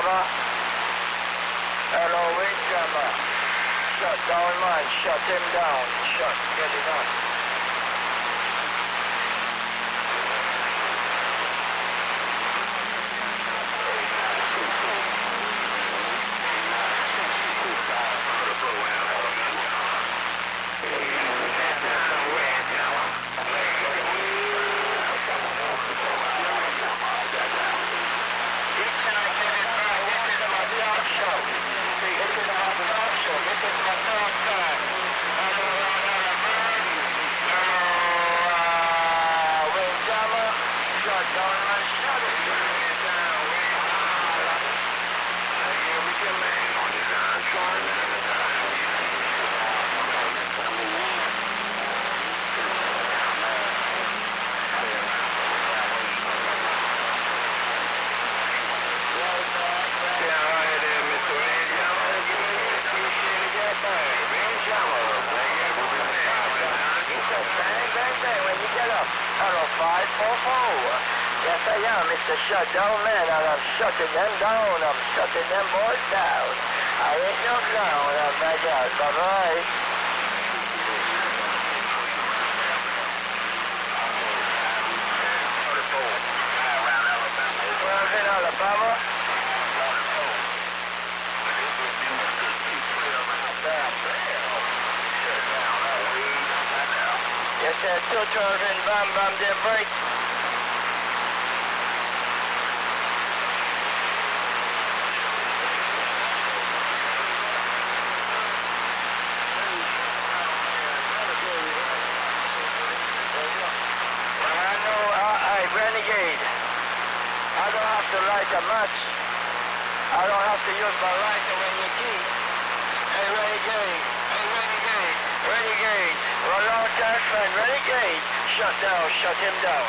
Alabama. Hello, Windjammer. Shut down, man. Shut him down. Shut. Get it on. Hello, 544. Yes, I am. It's the shutdown man, and I'm shutting them down. I'm shutting them boys down. I ain't no clown. I'm back out. Bye-bye. In Alabama. Yes, sir. 212 in Bam Bam, they break. Renegade. I don't have to light a match. I don't have to use my lighter when you keep. Hey, Renegade. Hey, Renegade. Renegade. Roll out that friend. Renegade. Shut down. Shut him down.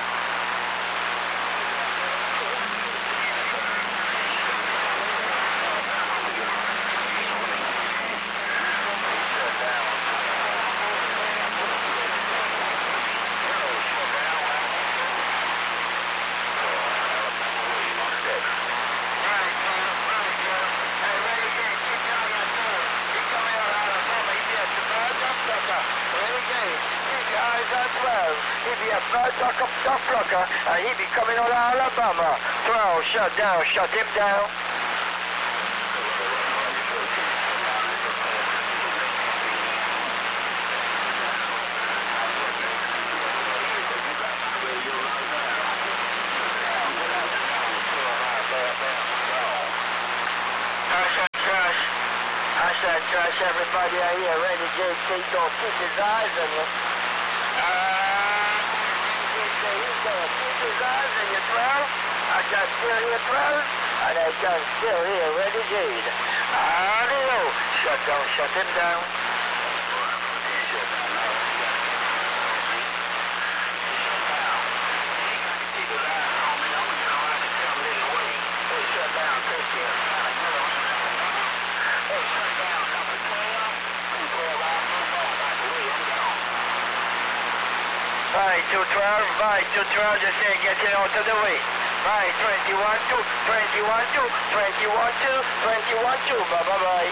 He'd be a bad duck plucker, and he'd be coming out of Alabama. 12, shut down, shut him down. Trash, everybody out here, Renegade, don't keep his eyes on you. He's gonna keep his eyes on you, 12. I can still hear 12, and I can still hear Renegade. Audio, shut down, shut him down. Right, 212, just say getting out of the way. Right, 21-2, 21-2, 21-2, 21-2, bye-bye.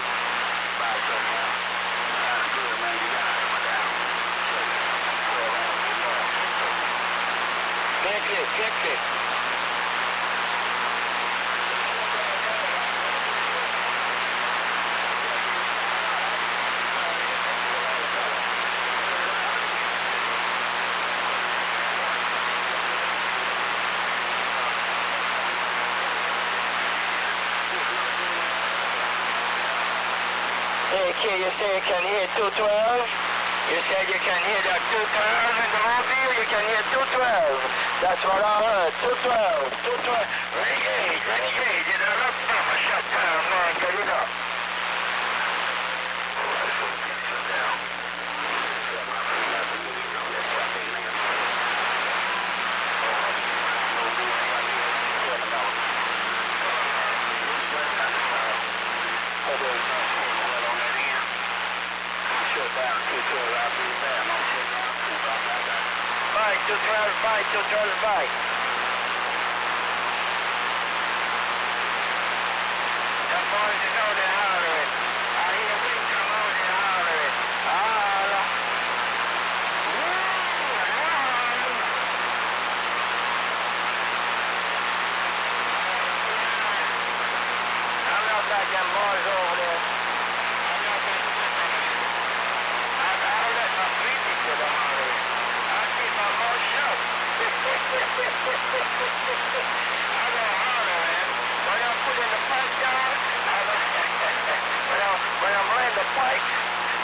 Kick. Okay, you say you can hear 212. You said you can hear that 212 in the mobile. You can hear 212. That's what I heard. 212. Renegade. You don't have to shut down, man. Get it up.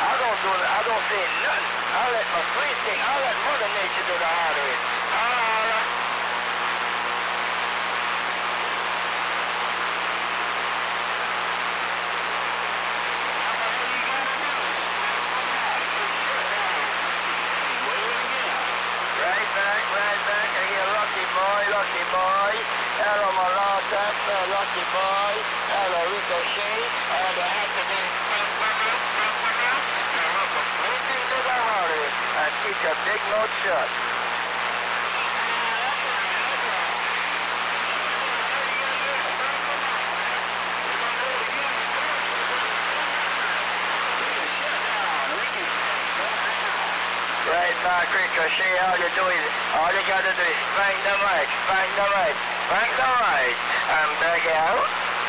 I don't say nothing. I let my free thing, I let Mother Nature do the hard of it. Right back. I hear lucky boy. Hello, my last time, lucky boy. Hello, Ricochet. And I have to do everything to the heart of it and keep your big mouth shut. Right back, Ricochet, all you gotta do is bang the right, and back out.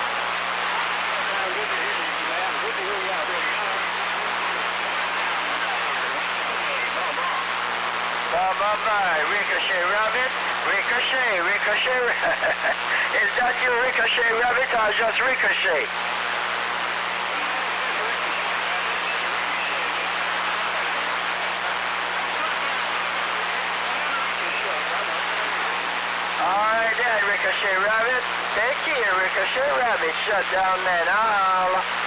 Bye, Ricochet Rabbit, Ricochet. Is that you, Ricochet Rabbit, or just Ricochet? Alright then, Ricochet Rabbit. Take care, Ricochet Rabbit. Shut down then.